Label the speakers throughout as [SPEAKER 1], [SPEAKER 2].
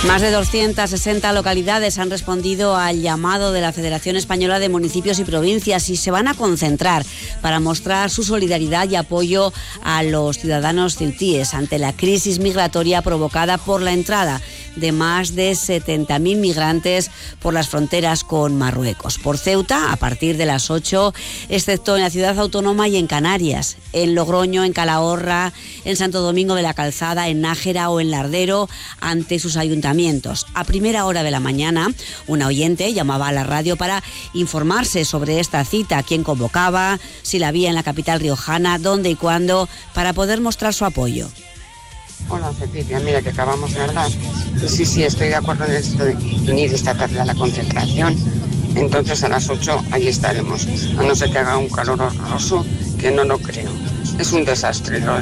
[SPEAKER 1] Más de 260 localidades han respondido al llamado de la Federación Española de Municipios y Provincias y se van a concentrar para mostrar su solidaridad y apoyo a los ciudadanos ceutíes ante la crisis migratoria provocada por la entrada de más de 70.000 migrantes por las fronteras con Marruecos. Por Ceuta, a partir de las 8, excepto en la ciudad autónoma y en Canarias, en Logroño, en Calahorra, en Santo Domingo de la Calzada, en Nájera o en Lardero, ante sus ayuntamientos. A primera hora de la mañana, una oyente llamaba a la radio para informarse sobre esta cita, quién convocaba, si la había en la capital riojana, dónde y cuándo, para poder mostrar su apoyo.
[SPEAKER 2] Hola Cecilia, mira que acabamos de hablar. Sí, estoy de acuerdo en esto de venir esta tarde a la concentración. Entonces a las 8 ahí estaremos. A no ser que haga un calor horroroso, que no lo creo. Es un desastre lo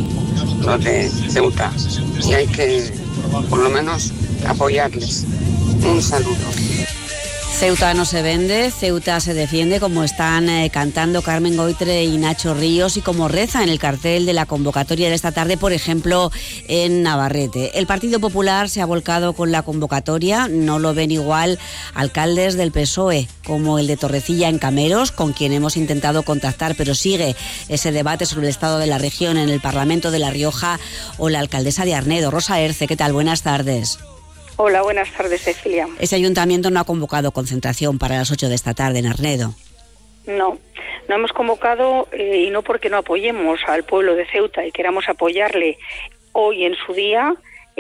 [SPEAKER 2] de Ceuta. Y hay que, por lo menos, apoyarles. Un saludo.
[SPEAKER 1] Ceuta no se vende, Ceuta se defiende, como están cantando Carmen Goitre y Nacho Ríos y como reza en el cartel de la convocatoria de esta tarde, por ejemplo, en Navarrete. El Partido Popular se ha volcado con la convocatoria, no lo ven igual alcaldes del PSOE, como el de Torrecilla en Cameros, con quien hemos intentado contactar, pero sigue ese debate sobre el estado de la región en el Parlamento de La Rioja, o la alcaldesa de Arnedo, Rosa Erce. ¿Qué tal? Buenas tardes.
[SPEAKER 3] Hola, buenas tardes, Cecilia.
[SPEAKER 1] Ese ayuntamiento no ha convocado concentración para las 8 de esta tarde en Arnedo.
[SPEAKER 3] No hemos convocado y no porque no apoyemos al pueblo de Ceuta y queramos apoyarle hoy en su día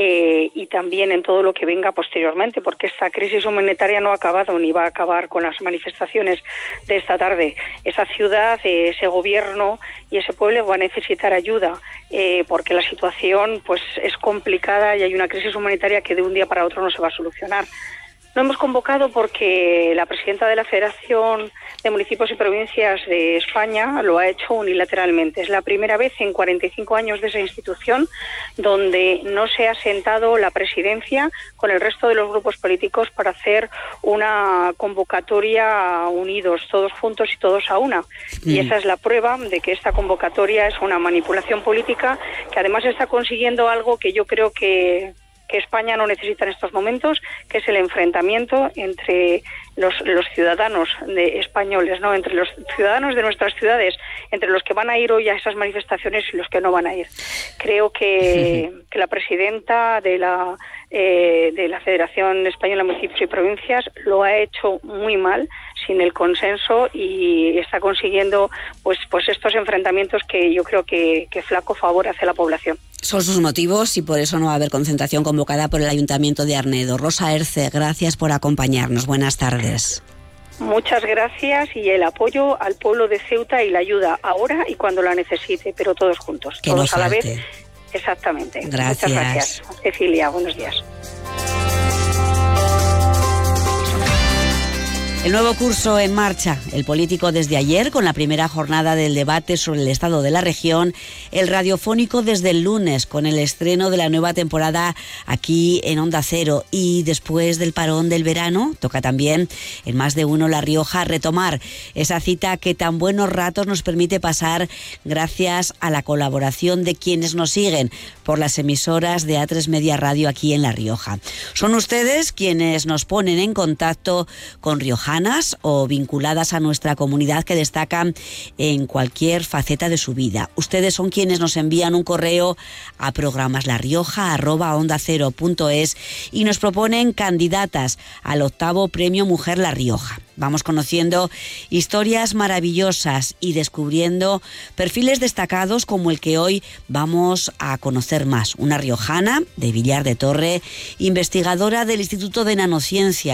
[SPEAKER 3] y también en todo lo que venga posteriormente, porque esta crisis humanitaria no ha acabado ni va a acabar con las manifestaciones de esta tarde. Esa ciudad, ese gobierno y ese pueblo va a necesitar ayuda porque la situación pues es complicada y hay una crisis humanitaria que de un día para otro no se va a solucionar. No hemos convocado porque la presidenta de la Federación de Municipios y Provincias de España lo ha hecho unilateralmente. Es la primera vez en 45 años de esa institución donde no se ha sentado la presidencia con el resto de los grupos políticos para hacer una convocatoria unidos, todos juntos y todos a una. Y esa es la prueba de que esta convocatoria es una manipulación política que además está consiguiendo algo que yo creo que España no necesita en estos momentos, que es el enfrentamiento entre los ciudadanos españoles, ¿no? Entre los ciudadanos de nuestras ciudades, entre los que van a ir hoy a esas manifestaciones y los que no van a ir. Creo que la presidenta de la Federación Española de Municipios y Provincias lo ha hecho muy mal, sin el consenso, y está consiguiendo pues estos enfrentamientos que yo creo que flaco favor hace la población.
[SPEAKER 1] Son sus motivos y por eso no va a haber concentración convocada por el Ayuntamiento de Arnedo. Rosa Erce, gracias por acompañarnos. Buenas tardes.
[SPEAKER 3] Muchas gracias, y el apoyo al pueblo de Ceuta y la ayuda ahora y cuando la necesite, pero todos juntos,
[SPEAKER 1] que
[SPEAKER 3] todos
[SPEAKER 1] no
[SPEAKER 3] a la
[SPEAKER 1] falte.
[SPEAKER 3] vez. Exactamente.
[SPEAKER 1] Gracias.
[SPEAKER 3] Muchas gracias, Cecilia. Buenos días.
[SPEAKER 1] El nuevo curso en marcha, el político desde ayer, con la primera jornada del debate sobre el estado de la región, el radiofónico desde el lunes, con el estreno de la nueva temporada aquí en Onda Cero, y después del parón del verano, toca también en Más de Uno La Rioja retomar esa cita que tan buenos ratos nos permite pasar gracias a la colaboración de quienes nos siguen por las emisoras de A3 Media Radio aquí en La Rioja. Son ustedes quienes nos ponen en contacto con riojanos o vinculadas a nuestra comunidad que destacan en cualquier faceta de su vida. Ustedes son quienes nos envían un correo a programaslarioja@ondacero.es y nos proponen candidatas al 8º Premio Mujer La Rioja. Vamos conociendo historias maravillosas y descubriendo perfiles destacados como el que hoy vamos a conocer más. Una riojana de Villar de Torre, investigadora del Instituto de Nanociencia